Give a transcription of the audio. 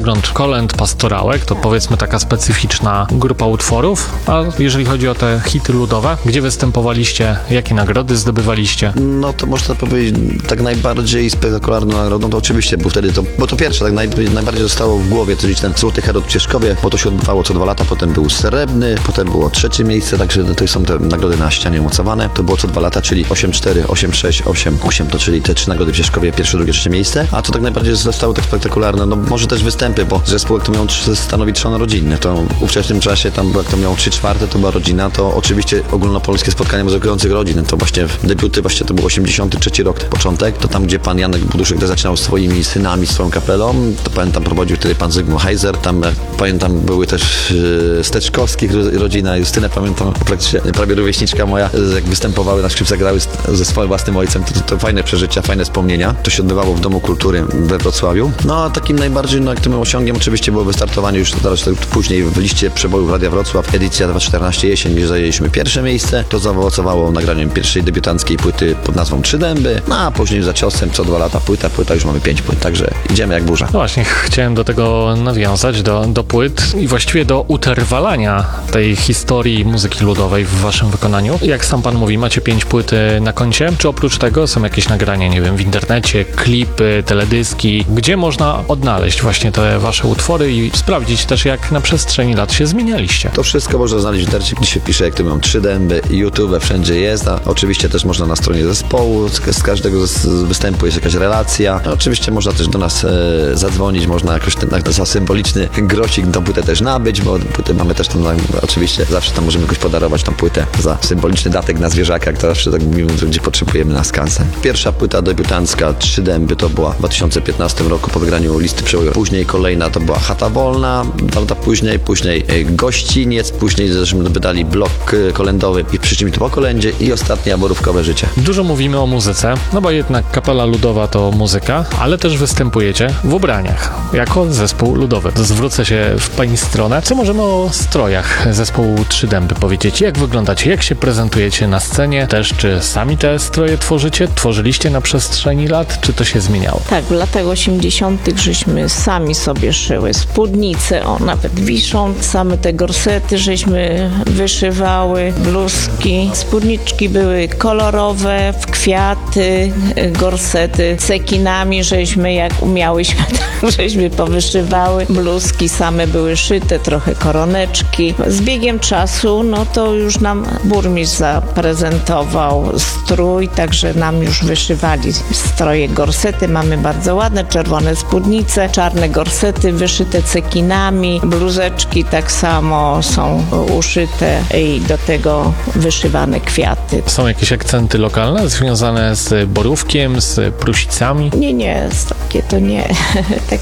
przegląd kolęd, pastorałek, to powiedzmy taka specyficzna grupa utworów, a jeżeli chodzi o te hity ludowe, gdzie występowaliście, jakie nagrody zdobywaliście? No to można powiedzieć, tak najbardziej spektakularną nagrodą to oczywiście był wtedy, bo to pierwsze, tak najbardziej zostało w głowie, czyli ten Złoty Herod w Cieszkowie, bo to się odbywało co 2 lata, potem był srebrny, potem było 3. miejsce, także to są te nagrody na ścianie umocowane. To było co 2 lata, czyli 8-4, 8-6, 8-8, to czyli te 3 nagrody w Cieszkowie, 1., 2., 3. miejsce. A co tak najbardziej zostało tak spektakularne, no może też występy, bo zespół, jak to miał stanowi trzon rodzinny, to w ówczesnym czasie tam, jak to miał 3/4, to była rodzina, to oczywiście ogólnopolskie spotkanie muzykujących rodzin, to właśnie debiuty, właśnie to był 83 rok, początek, to tam, gdzie pan Janek Buduszek zaczynał swoimi synami, swoją kapelą, to pamiętam prowadził wtedy pan Zygmunt Heiser, tam pamiętam były też Steczkowskich rodzina, Justynę pamiętam, praktycznie prawie rówieśniczka moja, jak występowały na skrzypcach, grały ze swoim własnym ojcem, to fajne przeżycia, fajne wspomnienia. To się odbywało w Domu Kultury we Wrocławiu. No a takim najbardziej aktywnym osiągiem oczywiście było wystartowanie już zaraz później w liście przebojów Radia Wrocław, edycja 2014 jesień, gdzie zajęliśmy 1. miejsce. To zaowocowało nagraniem pierwszej debiutanckiej płyty pod nazwą 3 dęby, no a później za ciosem co 2 lata płyta, już mamy 5 płyt, także idziemy jak burza. No właśnie, chciałem do tego nawiązać, do płyt i właściwie do utrwalania tej historii muzyki ludowej w waszym wykonaniu. Jak sam pan mówi, macie 5 płyt na koncie, czy oprócz tego są jakieś nagrania, nie wiem, w internecie, klipy, teledyski, gdzie można odnaleźć właśnie te wasze utwory i sprawdzić też, jak na przestrzeni lat się zmienialiście? To wszystko można znaleźć w internecie, gdzie się pisze, jak to mówią, 3 dęby, YouTube, wszędzie jest, a oczywiście też można na stronie zespołu, z każdego występu jest jakaś relacja. No, oczywiście można też do nas zadzwonić, można jakoś za symboliczny grosik tą płytę też nabyć, bo płytę mamy też tam, oczywiście zawsze tam możemy jakoś podarować tą płytę za symboliczny datek na zwierzaka, jak to zawsze tak mówimy, gdzie potrzebujemy na skansen. Pierwsza płyta debiutancka 3 dęby to była w 2015 roku po wygraniu listy przeboju. Później kolejna to była Chata Wolna, 2 lata później Gościniec, później zresztą wydali blok kolędowy i przyszli mi to po kolędzie i ostatnia Borówkowe życie. Dużo mówimy o muzyce, no bo jednak kapela ludowa to muzyka, ale też występujecie w ubraniach, jako zespół ludowy. To zwrócę się w pani stronę. Co możemy o strojach zespołu 3 dęby powiedzieć? Jak wyglądacie? Jak się prezentujecie na scenie? Też czy sami te stroje tworzycie? Tworzyliście na przestrzeni lat? Czy to się zmieniało? Tak, w latach 80. żeśmy sami sobie szyły spódnice, nawet wiszą, same te gorsety żeśmy wyszywały, bluzki, spódniczki były kolorowe, w kwiaty, gorsety cekinami żeśmy jak umiałyśmy, żeśmy powyszywały, bluzki same były szyte, trochę koroneczki. Z biegiem czasu, no to już nam burmistrz zaprezentował strój, także nam już wyszywali stroje, gorsety. Mamy bardzo ładne, czerwone spódnice, czarne gorsety wyszyte cekinami, bluzeczki tak samo są uszyte i do tego wyszywane kwiaty. Są jakieś akcenty lokalne związane z Borówkiem, z Prusicami? Nie, takie to nie.